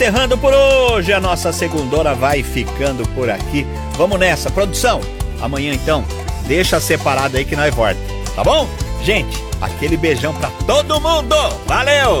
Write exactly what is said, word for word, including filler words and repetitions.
encerrando por hoje. A nossa segundona vai ficando por aqui. Vamos nessa, produção. Amanhã então, deixa separado aí que nós volta, tá bom? Gente, aquele beijão pra todo mundo. Valeu!